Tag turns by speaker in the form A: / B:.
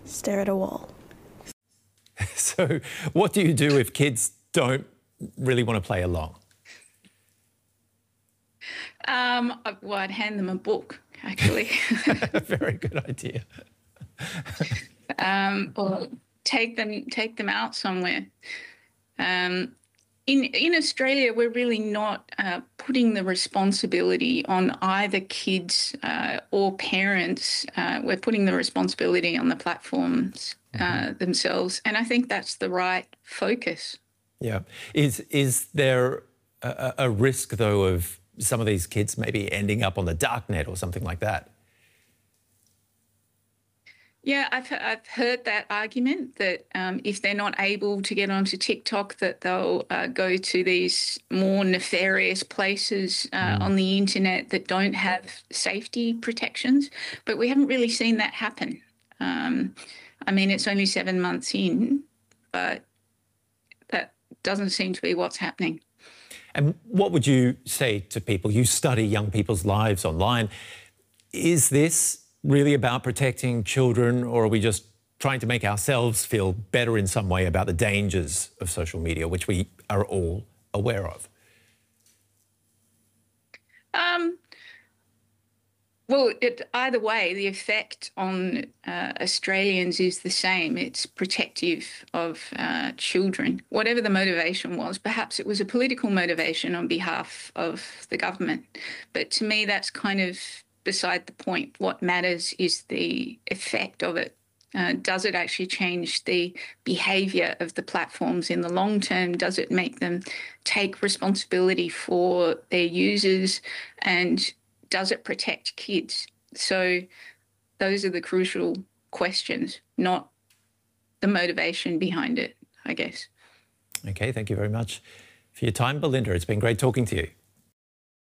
A: Stare at a wall.
B: So what do you do if kids don't really want to play along?
C: Well, I'd hand them a book, actually.
B: Very good idea.
C: Or take them out somewhere. In Australia, we're really not putting the responsibility on either kids or parents. We're putting the responsibility on the platforms themselves, and I think that's the right focus.
B: Yeah. Is there a risk, though, of some of these kids maybe ending up on the dark net or something like that?
C: Yeah, I've heard that argument that if they're not able to get onto TikTok, that they'll go to these more nefarious places on the internet that don't have safety protections. But we haven't really seen that happen. I mean, it's only 7 months in, but that doesn't seem to be what's happening.
B: And what would you say to people? You study young people's lives online. Is this really about protecting children, or are we just trying to make ourselves feel better in some way about the dangers of social media, which we are all aware of?
C: Well, either way, the effect on Australians is the same. It's protective of children, whatever the motivation was. Perhaps it was a political motivation on behalf of the government. But to me, that's kind of beside the point. What matters is the effect of it. Does it actually change the behaviour of the platforms in the long term? Does it make them take responsibility for their users? And does it protect kids? So those are the crucial questions, not the motivation behind it, I guess.
B: OK, thank you very much for your time, Belinda. It's been great talking to you.